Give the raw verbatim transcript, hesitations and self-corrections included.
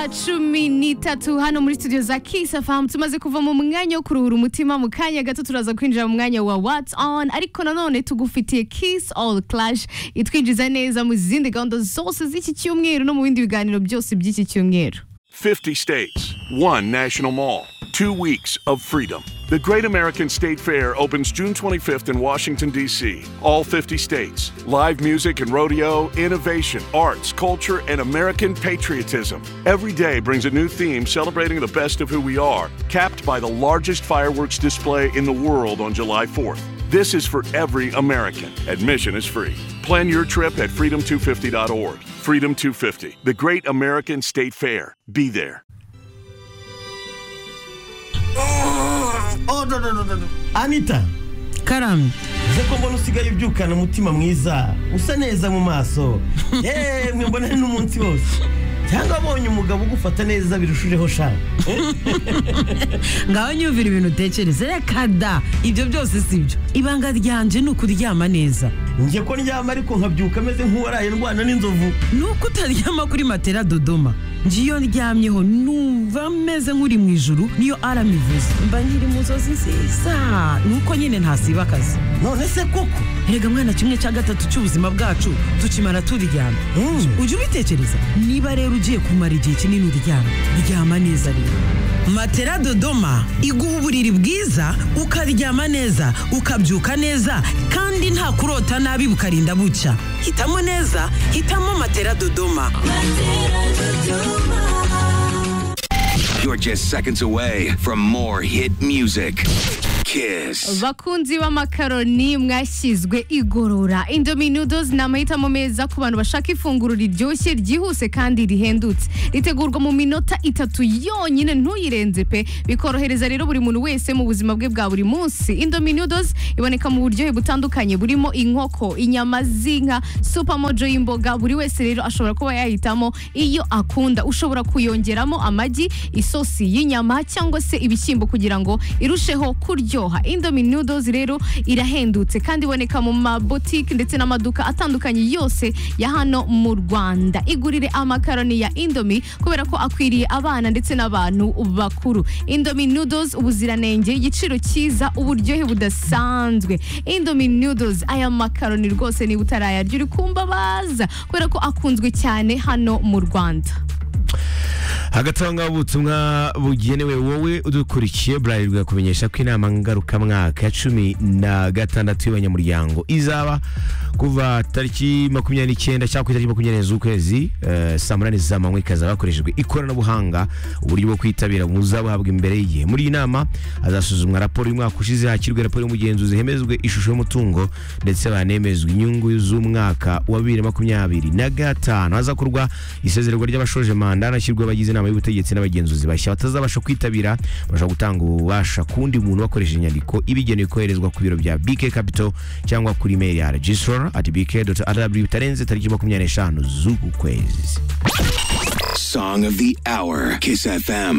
iminota cumi n'itatu hano muri studio za Kiss F M. Tumaze kuva mu mwanya wo kuruhura umutima, mu kanya gato turaza kwinjira mu mwanya wa What's On, ariko nanone tugufitiye Kiss All Clash itwinjiza neza mu zindi gahunda zose z'iki cyumweru no mu bindi biganiro byose by'iki cyumweru. fifty states, one national mall, two weeks of freedom. The Great American State Fair opens June twenty-fifth in Washington, D C All fifty states. Live music and rodeo, innovation, arts, culture, and American patriotism. Every day brings a new theme celebrating the best of who we are, capped by the largest fireworks display in the world on July fourth. This is for every American. Admission is free. Plan your trip at freedom two fifty dot org. Freedom two fifty, the Great American State Fair. Be there. Oh, no, no, no, no. Anita. Karam. Zeko mbona usigaye ubyukana mutima mwiza. Usa neza mu maso. Eh, mwe mbona n'umunsi wose. Cyangwa abonye umugabo ugufata neza birushijeho sha. Ngaho nyumvira ibintu utekereza reka da. Ibyo byose sibyo. Ibanga ryanje ni ukuryama neza. Ngiye ko ndyama ariko nkabyuka meze nk'uwaraye ndwana n'inzovu. Nuko utaryama kuri matera Dodoma. Ngiyo ndyamyeho numva meze nk'uri mu ijuru niyo aramivuze. Mba nkiri mu nzozi nziza. Nuko nyine ntasiba akazi. None se koko Erega mwana kimwe cya gatatu cy'ubuzima bwacu tukimara turyama. Mm. Ujye ubitekereza. Niba rero ugiye kumara igihe kinini uryama, ryama neza rero. Matera Dodoma iguha uburiri bwiza ukaryama neza ukabyuka neza kandi nta kurota nabi bukarinda bucya. Hitamo neza, hitamo Matera Dodoma. You're just seconds away from more hit music. Kiss. Bakunzi b'amakaroni mwashyizwe igorora. Indomie noodles ni amahitamo meza ku bantu bashaka ifunguro riryoshye ryihuse kandi rihendutse. Ritegurwa mu minota itatu yonyine ntuyirenze pe. Bikorohereza rero buri muntu wese mu buzima bwe bwa buri munsi. Indomie noodles iboneka mu buryohe butandukanye burimo inkoko, inyama z'inka, supermojo y'imboga. Buri wese rero ashobora kuba yahitamo iyo akunda. Ushobora kuyongeramo amagi, isosi y'inyama cyangwa se ibishyimbo kugira ngo irusheho kuryoha. Indomie noodles rero irahendutse kandi iboneka mu mabotike ndetse n'amaduka atandukanye yose ya hano mu Rwanda. Igurire amakaroni ya Indomie kubera ko akwiriye abana ndetse n'abantu bakuru. Indomie noodles ubuziranenge, igiciro cyiza, uburyohe budasanzwe. Indomie noodles aya makaroni rwose ni utarayarya uri kumva baza kubera ko akunzwe cyane hano mu Rwanda. Hagatanga ubutumwa bugenewe wowe udukurikiye. Bralirwa kumenyesha ko inama ngaruka mwaka ya cumi na gatandatu y'abanyamuryango izaba kuva tariki makumyabiri n'icyenda cyangwa tariki makumyabiri z'ukwezi uh, saa munani z'amanywa ikazaba hakoreshejwe ikoranabuhanga. Uburyo bwo kwitabira buzabuhabwa imbere ye. Muri iyi nama hazasuzumwa raporo y'umwaka ushize, hakirwe raporo y'umugenzuzi, hemezwe ishusho y'umutungo ndetse banemezwe inyungu z'umwaka wa bibiri na makumyabiri na gatanu. Hazakorwa isezererwa ry'abashoje manda, nashyirwa abagize inama y'ubutegetsi n'abagenzuzi bashya batazabasha kwitabira. Bashaka gutanga ububasha kundi muntu wakoresheje inyandiko ibigenewe koherezwa ku biro bya B K Capital cyangwa kuri mail ya registrar at b k dot r w bitarenze tariki makumyabiri n'eshanu z'uku kwezi. Song of the hour. Kiss F M.